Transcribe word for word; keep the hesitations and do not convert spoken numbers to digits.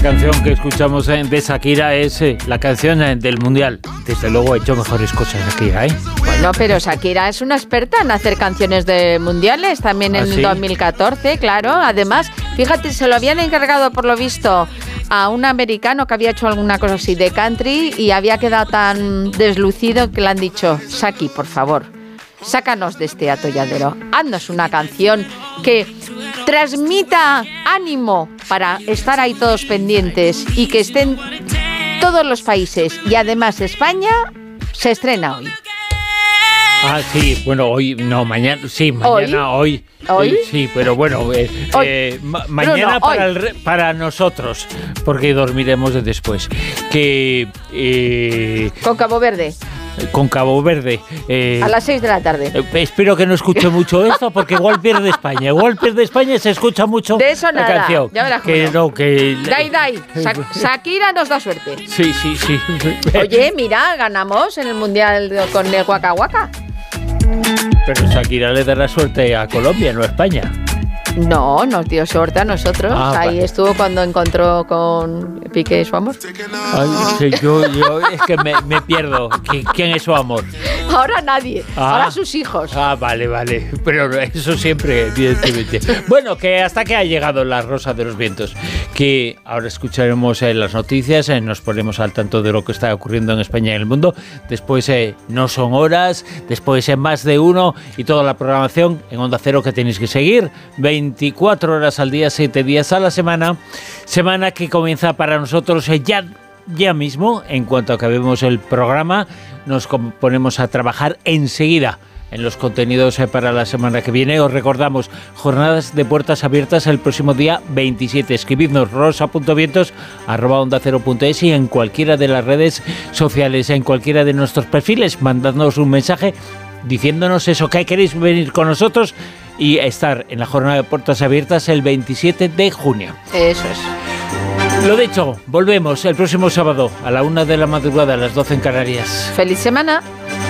La canción que escuchamos de Shakira es eh, la canción eh, del Mundial. Desde luego ha hecho mejores cosas Shakira, ¿eh? Bueno, pero Shakira es una experta en hacer canciones de mundiales, también en ¿Ah, sí? dos mil catorce, claro. Además, fíjate, se lo habían encargado por lo visto a un americano que había hecho alguna cosa así de country y había quedado tan deslucido que le han dicho: Shaki, por favor, sácanos de este atolladero, haznos una canción que transmita ánimo para estar ahí todos pendientes y que estén todos los países. Y además España se estrena hoy. Ah, sí, bueno, hoy, no, mañana, sí, mañana, hoy. ¿Hoy? hoy sí, pero bueno, eh, eh, ma- mañana Bruno, para, el re- para nosotros, porque dormiremos de después. Que eh, Con Cabo Verde. Con Cabo Verde. Eh, A las seis de la tarde. eh, espero que no escuche mucho esto, porque igual pierde España. Igual pierde España y se escucha mucho De eso la nada, canción. ya verás cómo que no. no, que Dai, dai. Sha- Shakira nos da suerte. Sí, sí, sí. Oye, mira, ganamos en el Mundial de- con el Waka Waka. Pero Shakira le dará suerte a Colombia, no a España. No, nos dio suerte a nosotros. Ah, Ahí vale. estuvo cuando encontró con Piqué su amor. Ay, sí, yo, yo es que me, me pierdo. ¿Qui- ¿Quién es su amor? Ahora nadie. Ah. Ahora sus hijos. Ah, vale, vale. Pero eso siempre, evidentemente. Bueno, que hasta que ha llegado la Rosa de los Vientos. Que ahora escucharemos eh, las noticias, eh, nos ponemos al tanto de lo que está ocurriendo en España y en el mundo. Después eh, no son horas, después en más de uno y toda la programación en Onda Cero que tenéis que seguir. veinticuatro horas al día, siete días a la semana. Semana que comienza para nosotros eh, ya, ya mismo. En cuanto acabemos el programa, nos com- ponemos a trabajar enseguida en los contenidos eh, para la semana que viene. Os recordamos, jornadas de puertas abiertas el próximo día veintisiete. Escribidnos rosa punto vientos arroba onda cero punto es y en cualquiera de las redes sociales, en cualquiera de nuestros perfiles, mandadnos un mensaje diciéndonos eso, que queréis venir con nosotros y estar en la jornada de puertas abiertas el veintisiete de junio. Eso es. Lo dicho, volvemos el próximo sábado a la una de la madrugada, a las doce en Canarias. Feliz semana.